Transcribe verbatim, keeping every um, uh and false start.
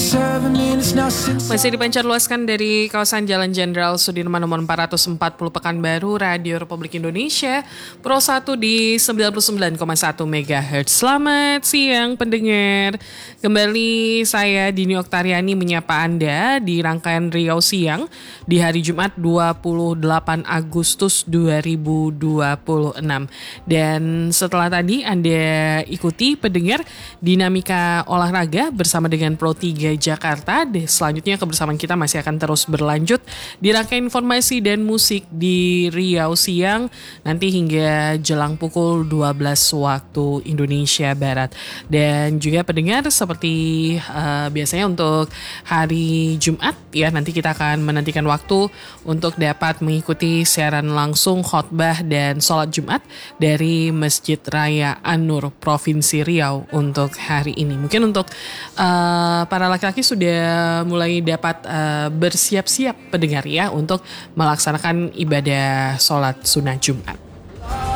Masih dipancar luaskan dari kawasan Jalan Jenderal Sudirman nomor empat ratus empat puluh Pekanbaru, Radio Republik Indonesia, Pro satu di sembilan puluh sembilan koma satu megahertz. Selamat siang pendengar. Kembali saya Dini Oktariani menyapa Anda di rangkaian Riau Siang di hari Jumat dua puluh delapan Agustus dua ribu dua puluh enam. Dan setelah tadi Anda ikuti pendengar dinamika olahraga bersama dengan Pro tiga Jakarta. Selanjutnya kebersamaan kita masih akan terus berlanjut di rangkaian informasi dan musik di Riau Siang nanti hingga jelang pukul dua belas waktu Indonesia Barat. Dan juga pendengar seperti uh, biasanya untuk hari Jumat ya, nanti kita akan menantikan waktu untuk dapat mengikuti siaran langsung khotbah dan sholat Jumat dari Masjid Raya An-Nur Provinsi Riau untuk hari ini. Mungkin untuk uh, para laki-laki sudah mulai dapat uh, bersiap-siap pendengar ya untuk melaksanakan ibadah sholat sunnah Jumat.